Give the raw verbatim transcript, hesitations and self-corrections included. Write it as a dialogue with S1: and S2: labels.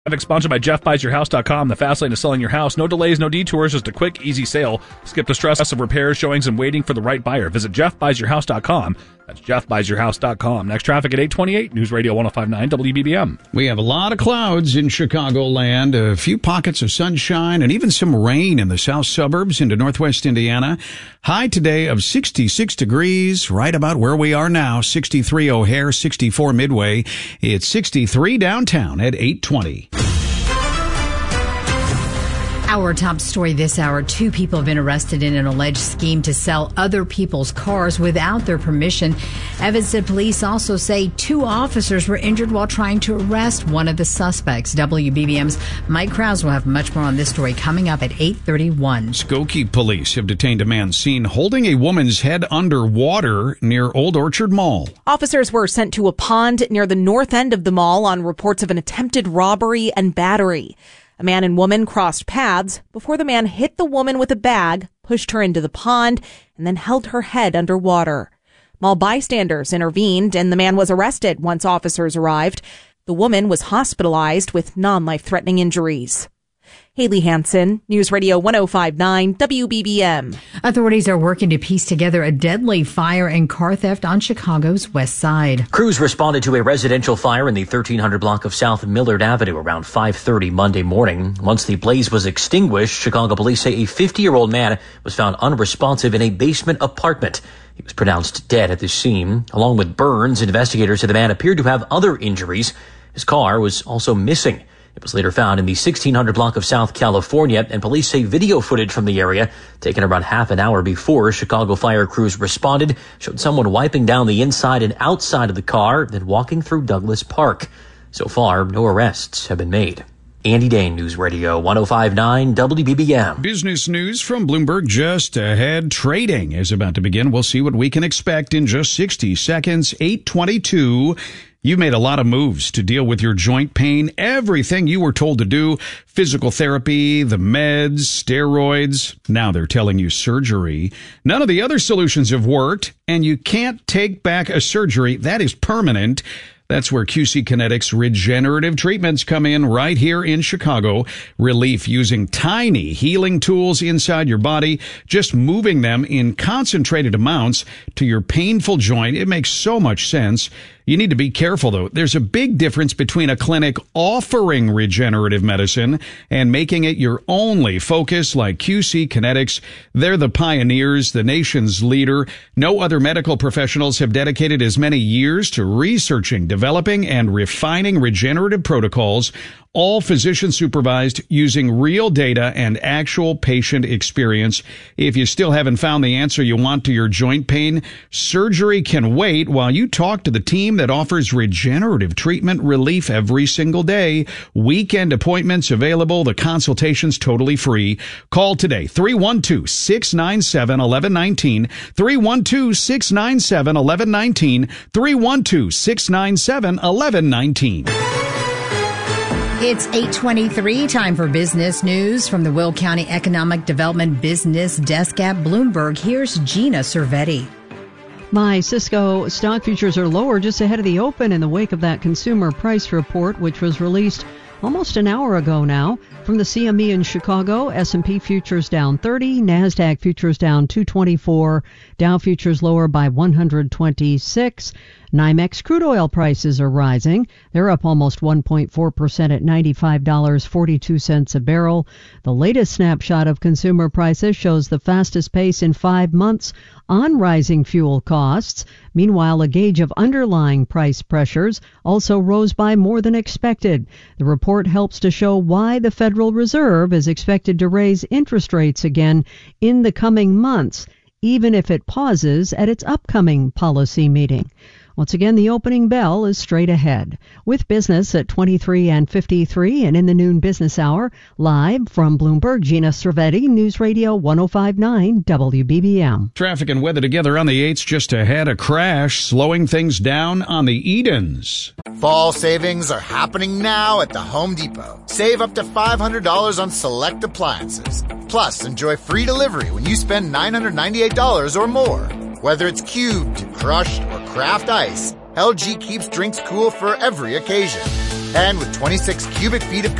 S1: Traffic sponsored by Jeff Buys Your House dot com. The fast lane is selling your house. No delays, no detours, just a quick, easy sale. Skip the stress of repairs, showings, and waiting for the right buyer. Visit Jeff Buys Your House dot com. That's Jeff Buys Your House dot com. Next traffic at eight twenty-eight, News Radio one oh five point nine W B B M.
S2: We have a lot of clouds in Chicagoland, a few pockets of sunshine, and even some rain in the south suburbs into northwest Indiana. High today of sixty-six degrees, right about where we are now, sixty-three O'Hare, sixty-four Midway. It's sixty-three downtown at eight twenty.
S3: Our top story this hour, two people have been arrested in an alleged scheme to sell other people's cars without their permission. Evanston police also say two officers were injured while trying to arrest one of the suspects. W B B M's Mike Krause will have much more on this story coming up at eight thirty-one.
S2: Skokie police have detained a man seen holding a woman's head underwater near Old Orchard Mall.
S4: Officers were sent to a pond near the north end of the mall on reports of an attempted robbery and battery. A man and woman crossed paths before the man hit the woman with a bag, pushed her into the pond, and then held her head underwater. Mall bystanders intervened, and the man was arrested once officers arrived. The woman was hospitalized with non-life-threatening injuries. Haley Hansen, News Radio one oh five point nine W B B M.
S3: Authorities are working to piece together a deadly fire and car theft on Chicago's west side.
S5: Crews responded to a residential fire in the thirteen hundred block of South Millard Avenue around five thirty Monday morning. Once the blaze was extinguished, Chicago police say a fifty-year-old man was found unresponsive in a basement apartment. He was pronounced dead at the scene. Along with burns, investigators said the man appeared to have other injuries. His car was also missing. It was later found in the sixteen hundred block of South California, and police say video footage from the area, taken around half an hour before Chicago fire crews responded, showed someone wiping down the inside and outside of the car, then walking through Douglas Park. So far, no arrests have been made. Andy Dane, News Radio one oh five point nine W B B M.
S2: Business news from Bloomberg just ahead. Trading is about to begin. We'll see what we can expect in just sixty seconds. eight twenty-two. You made a lot of moves to deal with your joint pain. Everything you were told to do, physical therapy, the meds, steroids. Now they're telling you surgery. None of the other solutions have worked, and you can't take back a surgery that is permanent. That's where Q C Kinetics regenerative treatments come in right here in Chicago. Relief using tiny healing tools inside your body, just moving them in concentrated amounts to your painful joint. It makes so much sense. You need to be careful, though. There's a big difference between a clinic offering regenerative medicine and making it your only focus like Q C Kinetics. They're the pioneers, the nation's leader. No other medical professionals have dedicated as many years to researching, developing, and refining regenerative protocols, all physician supervised using real data and actual patient experience. If you still haven't found the answer you want to your joint pain, surgery can wait while you talk to the team that offers regenerative treatment relief every single day. Weekend appointments available. The consultation's totally free. Call today, three one two, six nine seven, one one one nine, three one two, six nine seven, one one one nine, three one two, six nine seven, one one one nine.
S3: It's eight twenty-three, time for business news from the Will County Economic Development Business Desk at Bloomberg. Here's Gina Cervetti.
S6: My Cisco stock futures are lower just ahead of the open in the wake of that consumer price report, which was released almost an hour ago now. From the C M E in Chicago, S and P futures down thirty, NASDAQ futures down two hundred twenty-four, Dow futures lower by one hundred twenty-six. NYMEX crude oil prices are rising. They're up almost one point four percent at ninety-five dollars and forty-two cents a barrel. The latest snapshot of consumer prices shows the fastest pace in five months on rising fuel costs. Meanwhile, a gauge of underlying price pressures also rose by more than expected. The report helps to show why the Federal Reserve is expected to raise interest rates again in the coming months, even if it pauses at its upcoming policy meeting. Once again, the opening bell is straight ahead. With business at twenty-three and fifty-three and in the noon business hour, live from Bloomberg, Gina Cervetti, News Radio one oh five point nine W B B M.
S2: Traffic and weather together on the eights just ahead. A crash slowing things down on the Edens.
S7: Fall savings are happening now at the Home Depot. Save up to five hundred dollars on select appliances. Plus, enjoy free delivery when you spend nine hundred ninety-eight dollars or more. Whether it's cubed, crushed, or craft ice, L G keeps drinks cool for every occasion. And with twenty-six cubic feet of